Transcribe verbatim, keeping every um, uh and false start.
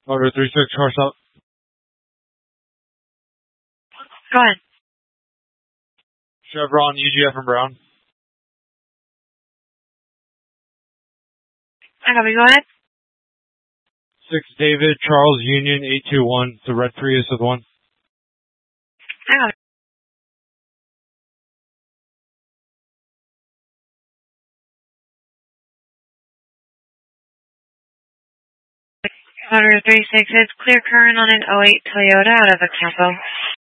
Motor three six, car stop. Go ahead. Chevron, U G F and Brown. I copy, go ahead. six David, Charles Union, eight two one. It's a red Prius with one. I copy. Motor three six, it's clear current on an oh eight Toyota out of a Campo.